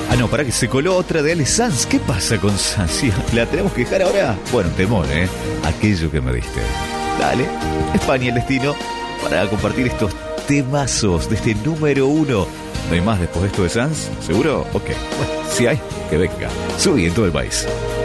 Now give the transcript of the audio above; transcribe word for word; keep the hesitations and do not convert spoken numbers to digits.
Ah, no, para que se coló otra de Ale Sanz. ¿Qué pasa con Sanz? ¿La tenemos que dejar ahora? Bueno, temor, ¿eh? Aquello que me diste. Dale, España el destino para compartir estos temazos de este número uno. ¿No hay más después de esto de Sanz? ¿Seguro? Ok. Bueno, si hay, que venga. Subí en todo el país.